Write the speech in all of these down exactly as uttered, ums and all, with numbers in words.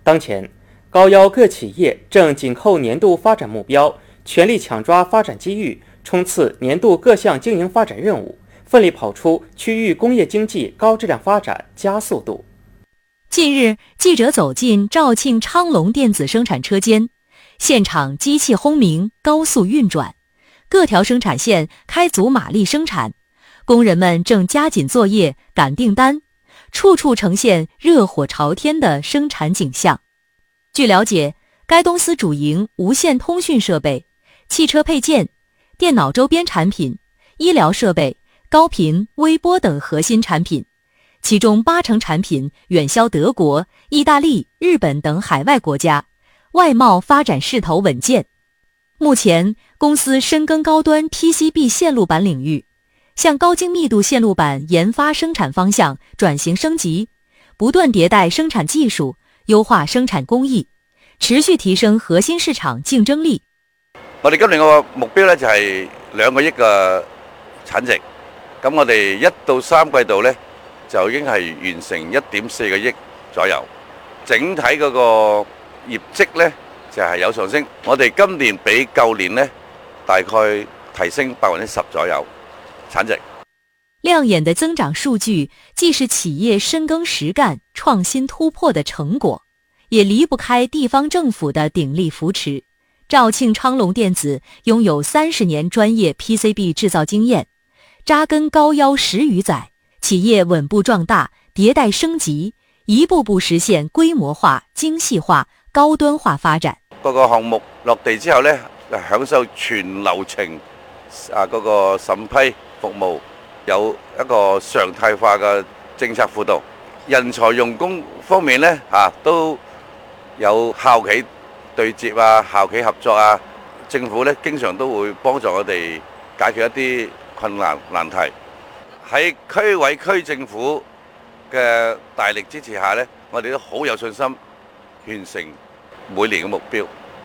当前，高邀各企业正紧扣年度发展目标，全力抢抓发展机遇，冲刺年度各项经营发展任务，奋力跑出区域工业经济高质量发展加速度。 近日，记者走进肇庆昌隆电子生产车间，现场机器轰鸣，高速运转，各条生产线开足马力生产，工人们正加紧作业赶订单，处处呈现热火朝天的生产景象。据了解，该公司主营无线通讯设备、汽车配件、电脑周边产品、医疗设备、高频、微波等核心产品，其中八成产品远销德国、意大利、日本等海外国家，外贸发展势头稳健。目前，公司深耕高端 P C B 线路板领域，向高精密度线路板研发生产方向转型升級，不斷迭代生產技術，優化生產工藝，持續提升核心市場競爭力。 我哋今年個目標咧就係兩個億嘅產值，咁我哋一到三季度咧就已經係完成一點四個億左右，整體嗰個業績咧就係有上升。我哋今年比舊年咧大概提升百分之十左右產值。 亮眼的增長數據既是企業深耕實幹、創新突破的成果，也離不開地方政府的鼎力扶持。肇慶昌隆電子擁有三十年專業 P C B 製造經驗，扎根高邀十餘載，企業穩步壯大、迭代升級，一步步實現規模化、精細化、高端化發展。 嗰個項目落地之後呢，享受全流程啊嗰個審批服務，有一個常態化嘅政策輔導，人才用工方面呢，啊都有校企對接啊、校企合作啊，政府呢經常都會幫助我哋解決一啲困難難題。喺區委區政府嘅大力支持下呢，我哋都好有信心完成每年嘅目標。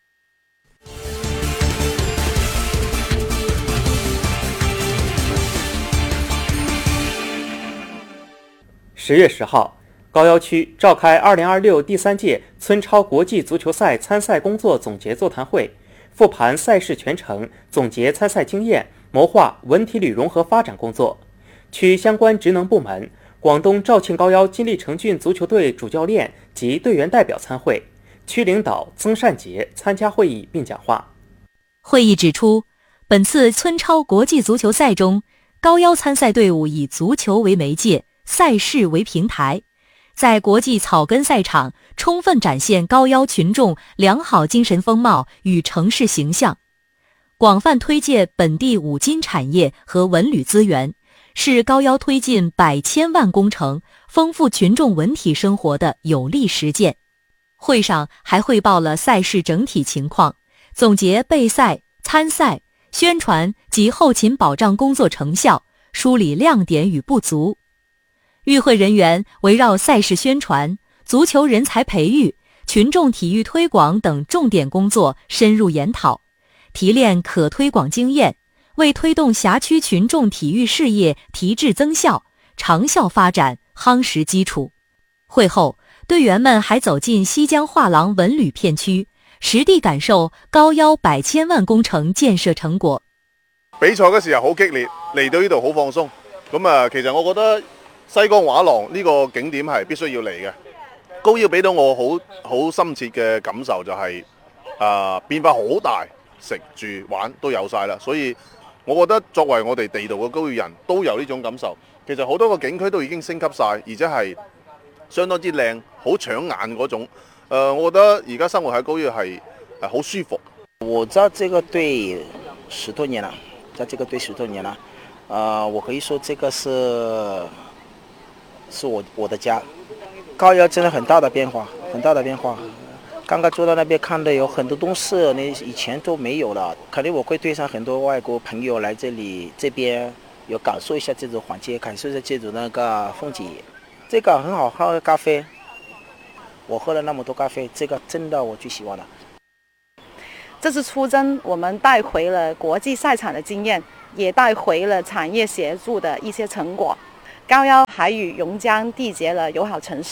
十月十號，高邀區召開二零二六第三屆村超國際足球賽參賽工作總結座談會，復盤賽事全程，總結參賽經驗，謀劃文體旅融合發展工作。區相關職能部門、廣東肇慶高邀金利城郡足球隊主教練及隊員代表參會，區領導曾善傑參加會議並講話。 會議指出，本次村超國際足球賽中，高邀參賽隊伍以足球為媒介，賽事為平台，在國際草根賽場充分展現高邀群眾良好精神風貌與城市形象，廣泛推介本地五金產業和文旅資源，是高邀推進百千萬工程、豐富群眾文體生活的有力實踐。會上還匯報了賽事整體情況，總結備賽、參賽、宣傳及後勤保障工作成效，梳理亮點與不足。與會人員圍繞賽事宣傳、足球人才培育、群眾體育推廣等重點工作深入研討，提煉可推廣經驗，為推動轄區群眾體育事業提質增效、長效發展夯實基礎。會後，隊員們還走進西江畫廊文旅片區，實地感受高邀百千萬工程建設成果。 比賽嘅時候好激烈，嚟到呢度好放鬆。咁啊，其實我覺得西江畫廊呢個景點係必須要嚟嘅。高邀俾到我好好深切嘅感受就係、是、啊、呃、變化好大，食住玩都有晒啦。所以我覺得作為我哋地道嘅高邀人都有呢種感受。其實好多個景區都已經升級晒，而且係相當之靚，好搶眼嗰種。誒、呃，我覺得而家生活喺高邀係係好舒服。 我在這個隊十多年了，在這個隊十多年了。啊、呃，我可以說這個是。是我我的家，高邀真的很大的變化，很大的變化。剛剛坐到那邊看的有很多東西，你以前都沒有了。肯定我會對上很多外國朋友來這裡這邊，有感受一下這種環境，感受一下這種那個風景。這個很好喝咖啡，我喝了那麼多咖啡，這個真的我最喜歡了。 這次出征，我們帶回了國際賽場的經驗，也帶回了產業協助的一些成果。高邀還與榕江締結了友好城市，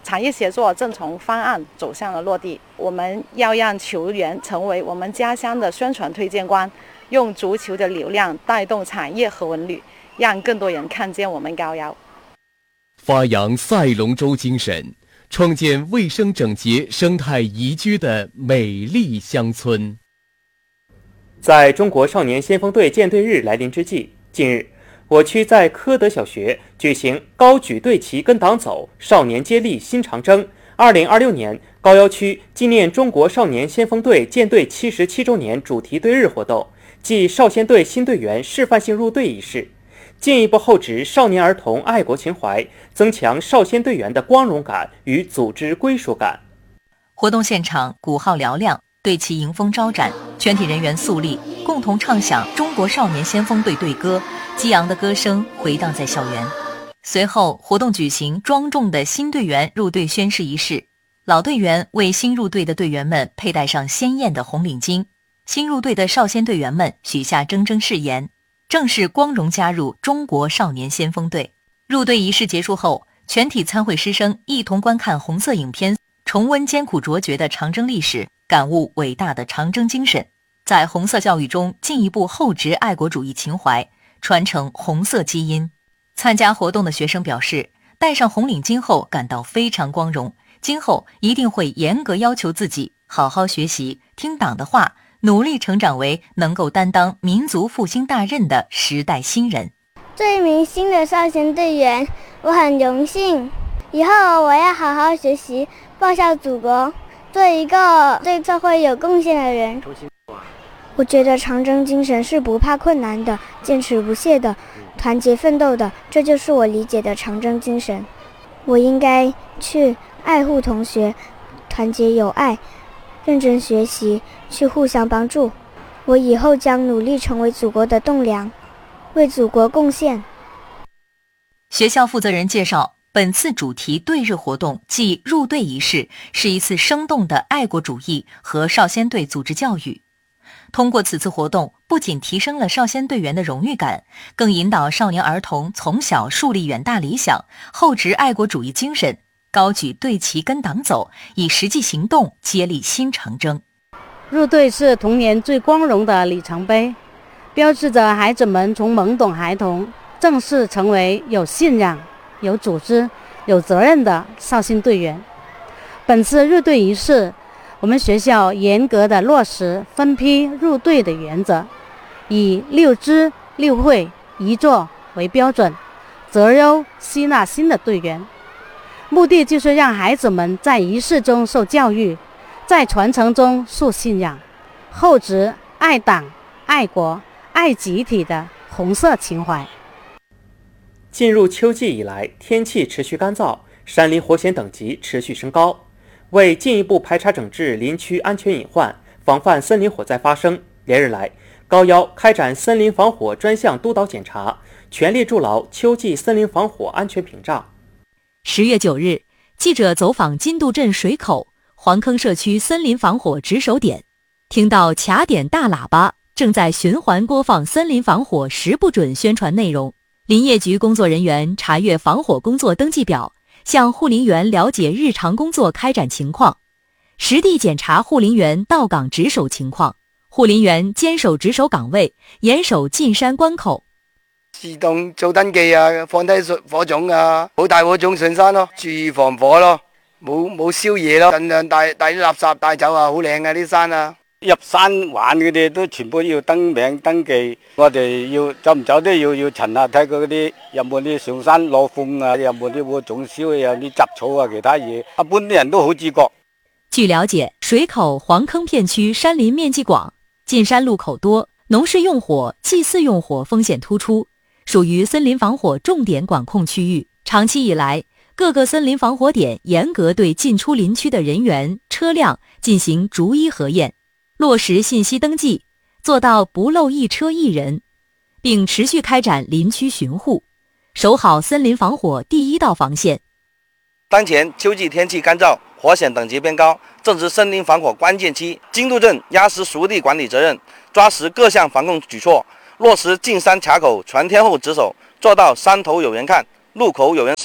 产业协作正从方案走向了落地。我们要让球员成为我们家乡的宣传推荐官，用足球的流量带动产业和文旅，让更多人看见我们高邮。 发扬赛龙舟精神，创建卫生整洁、生态宜居的美丽乡村。 在中国少年先锋队建队日来临之际，近日，我区在科德小学举行高举队旗跟党走，少年接力新长征二零二六年高邮区纪念中国少年先锋队建队七十七周年主题队日活动暨少先队新队员示范性入队仪式，进一步厚植少年儿童爱国情怀，增强少先队员的光荣感与组织归属感。 活动现场鼓号嘹亮，队旗迎风招展，全体人员肃立，共同唱响中国少年先锋队队歌，激昂的歌声回荡在校园。随后，活动举行庄重的新队员入队宣誓仪式，老队员为新入队的队员们佩戴上鲜艳的红领巾，新入队的少先队员们许下铮铮誓言，正式光荣加入中国少年先锋队。入队仪式结束后，全体参会师生一同观看红色影片，重温艰苦卓绝的长征历史，感悟伟大的长征精神，在红色教育中进一步厚植爱国主义情怀，传承红色基因。参加活动的学生表示，戴上红领巾后感到非常光荣，今后一定会严格要求自己，好好学习，听党的话，努力成长为能够担当民族复兴大任的时代新人。 做一名新的少先队员，我很荣幸，以后我要好好学习，报效祖国，做一个对社会有贡献的人。我觉得长征精神是不怕困难的，坚持不懈的，团结奋斗的，这就是我理解的长征精神。我应该去爱护同学，团结友爱，认真学习，去互相帮助。我以后将努力成为祖国的栋梁，为祖国贡献。 学校负责人介绍，本次主题队日活动暨入队仪式是一次生动的爱国主义和少先队组织教育。通过此次活动，不仅提升了少先队员的荣誉感，更引导少年儿童从小树立远大理想，厚植爱国主义精神，高举队旗跟党走，以实际行动接力新长征。 入队是童年最光荣的里程碑，标志着孩子们从懵懂孩童正式成为有信仰、有组织、有责任的少先队员。本次入队仪式，我们学校严格的落实分批入队的原则，以六支六会一座为标准，择优吸纳新的队员。目的就是让孩子们在仪式中受教育，在传承中树信仰，厚植爱党、爱国、爱集体的红色情怀。 进入秋季以来，天气持续干燥，山林火险等级持续升高。为进一步排查整治林区安全隐患，防范森林火灾发生，连日来，高邮开展森林防火专项督导检查，全力筑牢秋季森林防火安全屏障。 十月九日，记者走访金渡镇水口黄坑社区森林防火值守点，听到卡点大喇叭正在循环播放森林防火十不准宣传内容。林业局工作人员查阅防火工作登记表，向护林员了解日常工作开展情况，实地检查护林员到岗值守情况。护林员坚守值守岗位，严守进山關口。 自動做登記啊，放低火種啊，冇帶火種上山咯，注意防火咯，冇冇燒嘢咯，盡量帶帶啲垃圾帶走啊，好靚啊啲山啊。 入山玩嗰啲都全部要登名登記，我哋要走唔走都要要巡下睇佢嗰啲有冇啲上山攞風啊，有冇啲火種燒啊，有啲雜草啊，其他嘢，一般啲人都好自覺。 據了解，水口黃坑片區山林面積廣，進山路口多，農事用火、祭祀用火風險突出，屬於森林防火重點管控區域。長期以來，各個森林防火點嚴格對進出林區的人員、車輛進行逐一核驗，落實信息登記，做到不漏一車一人，並持續開展林區巡護，守好森林防火第一道防線。 當前秋季天氣乾燥，火險等級變高，正值森林防火關鍵期。金渡鎮壓實屬地管理責任，抓實各項防控舉措，落實進山卡口全天候值守，做到山頭有人看，路口有人守，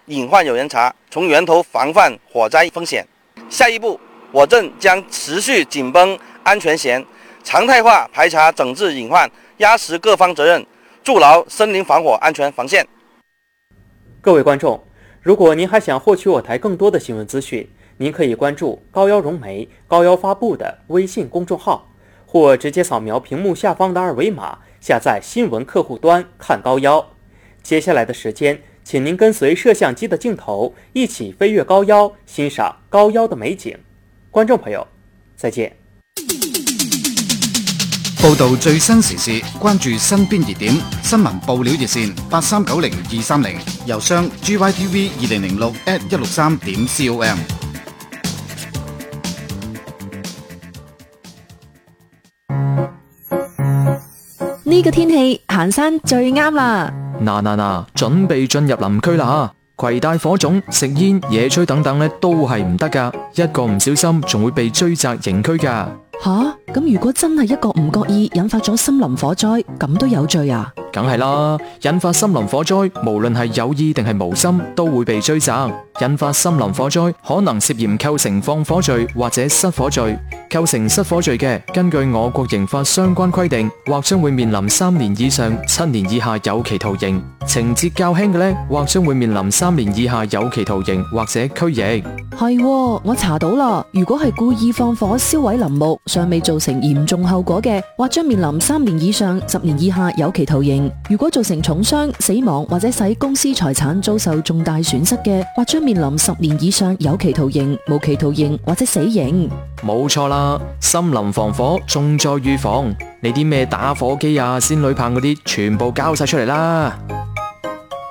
隐患有人查，从源头防范火灾风险。下一步，我镇将持续紧绷安全线，常态化排查整治隐患，压实各方责任，筑牢森林防火安全防线。 各位观众，如果您还想获取我台更多的新闻资讯，您可以关注高腰融媒高腰发布的微信公众号，或直接扫描屏幕下方的二维码，下载新闻客户端看高腰。接下来的时间，请您跟随摄像机的镜頭，一起飛越高腰，欣賞高腰的美景。觀眾朋友，再見。 報導最新時事，關注身邊熱點，新聞報料熱線八三九零二三零，郵箱 g y t v 二零零六 at 一六三點 com。 呢個天氣行山最啱啦！ 嗱嗱嗱，準備進入林區啦！攜帶火種、食煙、野炊等等咧，都係唔得噶，一個唔小心仲會被追責刑拘噶。 吓，咁如果真係一個唔覺意引發咗森林火災，咁都有罪啊？ 梗係啦，引發森林火災，無論係有意定係無心，都會被追責。引發森林火災可能涉嫌構成放火罪或者失火罪。構成失火罪嘅，根據我國刑法相關規定，或將會面臨三年以上七年以下有期徒刑；情節較輕嘅呢，或將會面臨三年以下有期徒刑或者拘役。 係，我查到啦，如果係故意放火燒毀林木，尚未造成嚴重後果嘅，或將面臨三年以上十年以下有期徒刑；如果造成重傷、死亡或者使公司財產遭受重大損失嘅，或將面臨十年以上有期徒刑、無期徒刑或者死刑。 冇錯啦，森林防火重在預防，你啲咩打火機啊、仙女棒嗰啲，全部交晒出嚟啦！